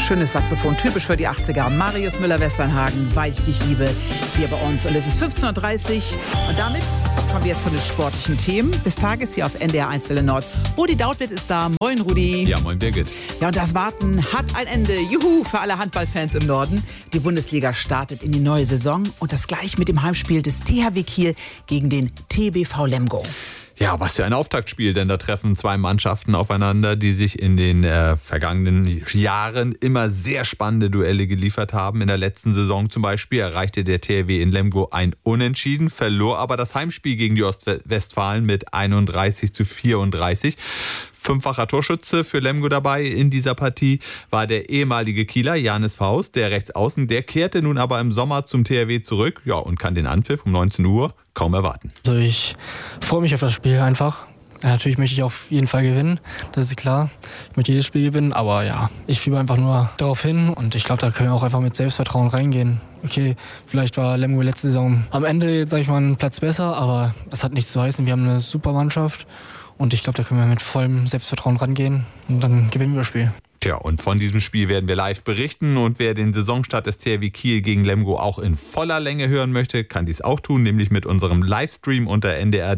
Schönes Saxophon, typisch für die 80er. Marius Müller-Westernhagen, Weil ich dich liebe, hier bei uns. Und es ist 15.30 Uhr und damit kommen wir jetzt zu den sportlichen Themen des Tages hier auf NDR 1 Welle Nord. Rudi Dautwit ist da. Moin, Rudi. Ja, moin, Birgit. Ja, und das Warten hat ein Ende. Juhu, für alle Handballfans im Norden. Die Bundesliga startet in die neue Saison und das gleich mit dem Heimspiel des THW Kiel gegen den TBV Lemgo. Ja, was für ein Auftaktspiel, denn da treffen zwei Mannschaften aufeinander, die sich in den vergangenen Jahren immer sehr spannende Duelle geliefert haben. In der letzten Saison zum Beispiel erreichte der THW in Lemgo ein Unentschieden, verlor aber das Heimspiel gegen die Ostwestfalen mit 31:34. Fünffacher Torschütze für Lemgo dabei in dieser Partie war der ehemalige Kieler Janis Faust, der Rechtsaußen. Der kehrte nun aber im Sommer zum THW zurück, ja, und kann den Anpfiff um 19 Uhr kaum erwarten. Also ich freue mich auf das Spiel einfach. Ja, natürlich möchte ich auf jeden Fall gewinnen, das ist klar. Ich möchte jedes Spiel gewinnen, aber ja, ich fiebe einfach nur darauf hin und ich glaube, da können wir auch einfach mit Selbstvertrauen reingehen. Okay, vielleicht war Lemgo letzte Saison am Ende, sage ich mal, einen Platz besser, aber das hat nichts zu heißen. Wir haben eine super Mannschaft und ich glaube, da können wir mit vollem Selbstvertrauen rangehen und dann gewinnen wir das Spiel. Tja, und von diesem Spiel werden wir live berichten und wer den Saisonstart des THW Kiel gegen Lemgo auch in voller Länge hören möchte, kann dies auch tun, nämlich mit unserem Livestream unter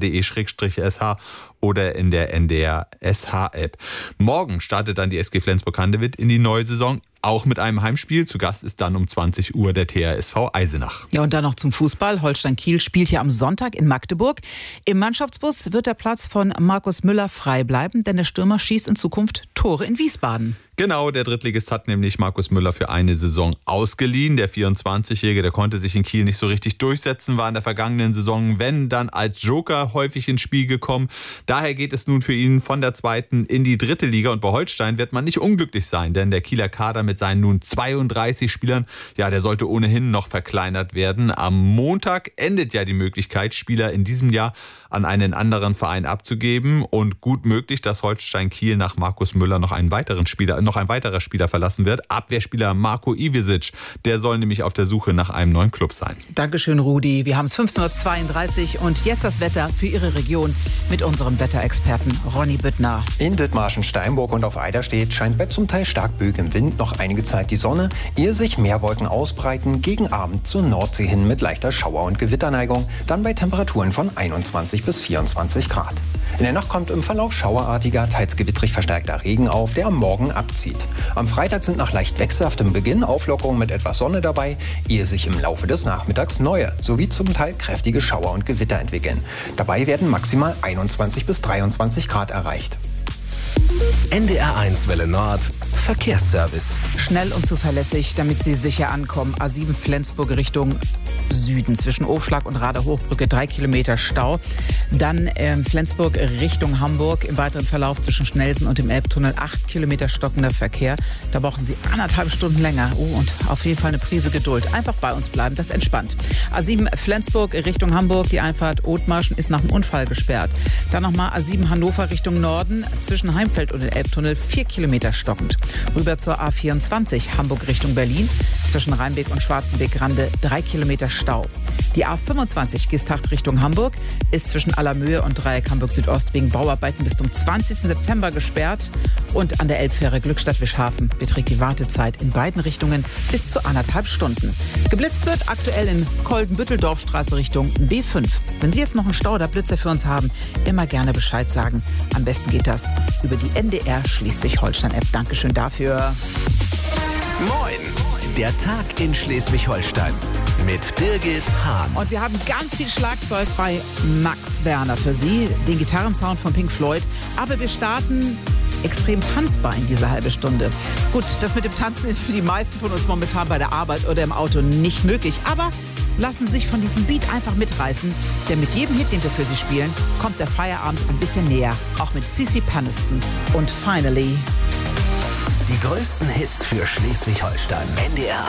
ndr.de/sh oder in der NDR SH-App. Morgen startet dann die SG Flensburg-Handewitt in die neue Saison, auch mit einem Heimspiel. Zu Gast ist dann um 20 Uhr der THSV Eisenach. Ja, und dann noch zum Fußball. Holstein Kiel spielt ja am Sonntag in Magdeburg. Im Mannschaftsbus wird der Platz von Markus Müller frei bleiben, denn der Stürmer schießt in Zukunft Tore in Wiesbaden. Genau, der Drittligist hat nämlich Markus Müller für eine Saison ausgeliehen. Der 24-Jährige, der konnte sich in Kiel nicht so richtig durchsetzen, war in der vergangenen Saison, wenn dann als Joker häufig ins Spiel gekommen. Daher geht es nun für ihn von der zweiten in die dritte Liga und bei Holstein wird man nicht unglücklich sein, denn der Kieler Kader mit seinen nun 32 Spielern, ja, der sollte ohnehin noch verkleinert werden. Am Montag endet ja die Möglichkeit, Spieler in diesem Jahr an einen anderen Verein abzugeben und gut möglich, dass Holstein Kiel nach Markus Müller noch ein weiterer Spieler verlassen wird. Abwehrspieler Marko Ivisic, der soll nämlich auf der Suche nach einem neuen Club sein. Dankeschön, Rudi. Wir haben es 15.32 Uhr und jetzt das Wetter für Ihre Region mit unserem Wetterexperten Ronny Büttner. In Dithmarschen, Steinburg und auf Eiderstedt scheint bei zum Teil stark böigem Wind noch einige Zeit die Sonne, ehe sich Meerwolken ausbreiten, gegen Abend zur Nordsee hin mit leichter Schauer- und Gewitterneigung, dann bei Temperaturen von 21 bis 24 Grad. In der Nacht kommt im Verlauf schauerartiger, teils gewittrig verstärkter Regen auf, der am Morgen abzieht. Am Freitag sind nach leicht wechselhaftem Beginn Auflockerungen mit etwas Sonne dabei, ehe sich im Laufe des Nachmittags neue, sowie zum Teil kräftige Schauer und Gewitter entwickeln. Dabei werden maximal 21 bis 23 Grad erreicht. NDR 1 Welle Nord Verkehrsservice. Schnell und zuverlässig, damit Sie sicher ankommen. A7 Flensburg Richtung Süden. Zwischen Aufschlag und Rader Hochbrücke 3 Kilometer Stau. Dann Flensburg Richtung Hamburg. Im weiteren Verlauf zwischen Schnellsen und dem Elbtunnel 8 Kilometer stockender Verkehr. Da brauchen Sie 1,5 Stunden länger. Oh, und auf jeden Fall eine Prise Geduld. Einfach bei uns bleiben, das entspannt. A7 Flensburg Richtung Hamburg. Die Einfahrt Othmarschen ist nach dem Unfall gesperrt. Dann nochmal A7 Hannover Richtung Norden. Zwischen Heimfeld und dem Elbtunnel 4 Kilometer stockend. Rüber zur A24 Hamburg Richtung Berlin. Zwischen Rheinbeck und Schwarzenbeck-Rande 3 Kilometer Stau. Die A25 Gisthacht Richtung Hamburg ist zwischen Allermöhe und Dreieck Hamburg Südost wegen Bauarbeiten bis zum 20. September gesperrt. Und an der Elbfähre Glückstadt-Wischhafen beträgt die Wartezeit in beiden Richtungen bis zu 1,5 Stunden. Geblitzt wird aktuell in Kolden-Bütteldorfstraße Richtung B5. Wenn Sie jetzt noch einen Stau oder Blitzer für uns haben, immer gerne Bescheid sagen. Am besten geht das über die NDR Schleswig-Holstein-App. Dankeschön dafür. Moin! Der Tag in Schleswig-Holstein mit Birgit Hahn. Und wir haben ganz viel Schlagzeug bei Max Werner für Sie, den Gitarrensound von Pink Floyd. Aber wir starten extrem tanzbar in dieser halbe Stunde. Gut, das mit dem Tanzen ist für die meisten von uns momentan bei der Arbeit oder im Auto nicht möglich. Aber lassen Sie sich von diesem Beat einfach mitreißen, denn mit jedem Hit, den wir für Sie spielen, kommt der Feierabend ein bisschen näher. Auch mit CeCe Peniston und Finally. Die größten Hits für Schleswig-Holstein. NDR